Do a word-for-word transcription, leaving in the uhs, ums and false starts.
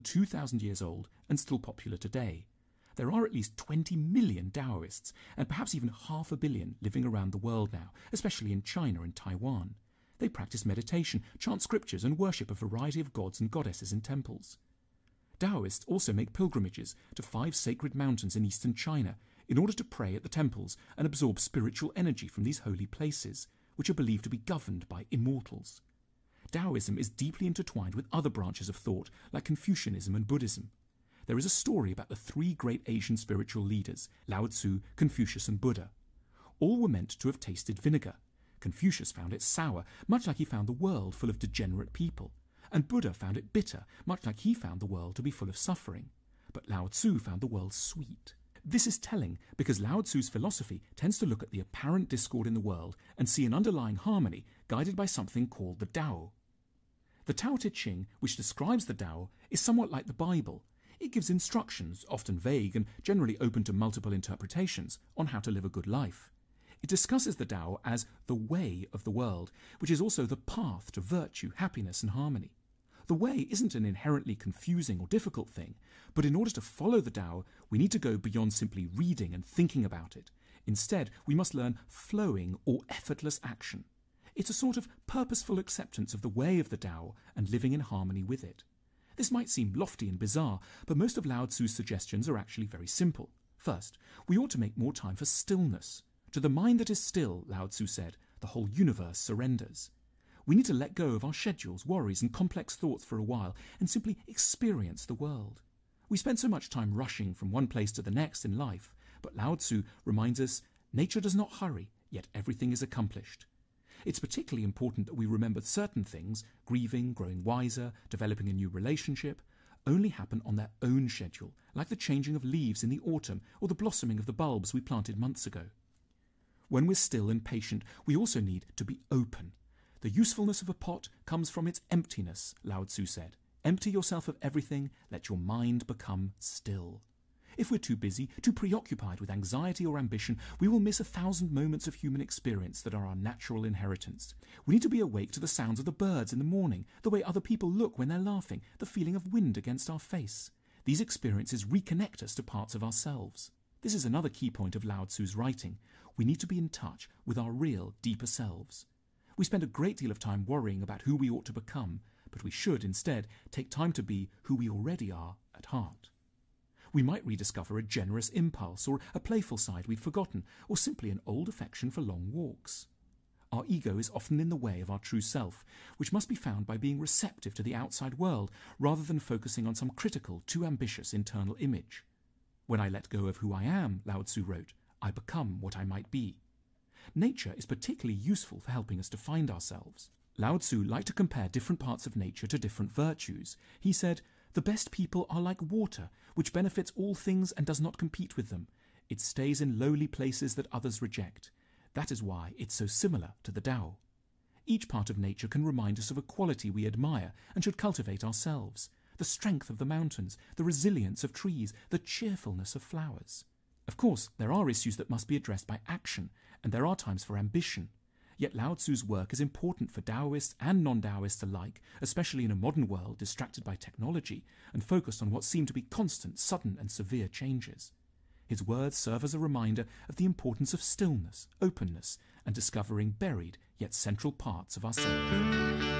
two thousand years old and still popular today. There are at least twenty million Taoists, and perhaps even half a billion living around the world now, especially in China and Taiwan. They practice meditation, chant scriptures, and worship a variety of gods and goddesses in temples. Taoists also make pilgrimages to five sacred mountains in eastern China in order to pray at the temples and absorb spiritual energy from these holy places, which are believed to be governed by immortals. Taoism is deeply intertwined with other branches of thought like Confucianism and Buddhism. There is a story about the three great Asian spiritual leaders, Lao Tzu, Confucius and Buddha. All were meant to have tasted vinegar. Confucius found it sour, much like he found the world full of degenerate people, and Buddha found it bitter, much like he found the world to be full of suffering. But Lao Tzu found the world sweet. This is telling because Lao Tzu's philosophy tends to look at the apparent discord in the world and see an underlying harmony guided by something called the Tao. The Tao Te Ching, which describes the Tao, is somewhat like the Bible. It gives instructions, often vague and generally open to multiple interpretations, on how to live a good life. It discusses the Tao as the way of the world, which is also the path to virtue, happiness and harmony. The way isn't an inherently confusing or difficult thing, but in order to follow the Tao, we need to go beyond simply reading and thinking about it. Instead, we must learn flowing or effortless action. It's a sort of purposeful acceptance of the way of the Tao and living in harmony with it. This might seem lofty and bizarre, but most of Lao Tzu's suggestions are actually very simple. First, we ought to make more time for stillness. To the mind that is still, Lao Tzu said, the whole universe surrenders. We need to let go of our schedules, worries and complex thoughts for a while and simply experience the world. We spend so much time rushing from one place to the next in life, but Lao Tzu reminds us, nature does not hurry, yet everything is accomplished. It's particularly important that we remember certain things, grieving, growing wiser, developing a new relationship, only happen on their own schedule, like the changing of leaves in the autumn or the blossoming of the bulbs we planted months ago. When we're still and patient, we also need to be open. The usefulness of a pot comes from its emptiness, Lao Tzu said. Empty yourself of everything, let your mind become still. If we're too busy, too preoccupied with anxiety or ambition, we will miss a thousand moments of human experience that are our natural inheritance. We need to be awake to the sounds of the birds in the morning, the way other people look when they're laughing, the feeling of wind against our face. These experiences reconnect us to parts of ourselves. This is another key point of Lao Tzu's writing. We need to be in touch with our real, deeper selves. We spend a great deal of time worrying about who we ought to become, but we should instead take time to be who we already are at heart. We might rediscover a generous impulse or a playful side we'd forgotten, or simply an old affection for long walks. Our ego is often in the way of our true self, which must be found by being receptive to the outside world rather than focusing on some critical, too ambitious internal image. When I let go of who I am, Lao Tzu wrote, I become what I might be. Nature is particularly useful for helping us to find ourselves. Lao Tzu liked to compare different parts of nature to different virtues. He said, the best people are like water, which benefits all things and does not compete with them. It stays in lowly places that others reject. That is why it's so similar to the Tao. Each part of nature can remind us of a quality we admire and should cultivate ourselves. The strength of the mountains, the resilience of trees, the cheerfulness of flowers. Of course, there are issues that must be addressed by action, and there are times for ambition. Yet Lao Tzu's work is important for Taoists and non-Taoists alike, especially in a modern world distracted by technology and focused on what seem to be constant, sudden and severe changes. His words serve as a reminder of the importance of stillness, openness and discovering buried yet central parts of ourselves.